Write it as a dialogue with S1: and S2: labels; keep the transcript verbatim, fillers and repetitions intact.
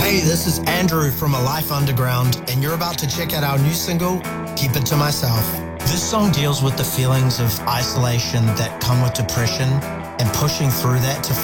S1: Hey, this is Andrew from A Life Underground, and you're about to check out our new single, Keep It To Myself. This song deals with the feelings of isolation that come with depression and pushing through that to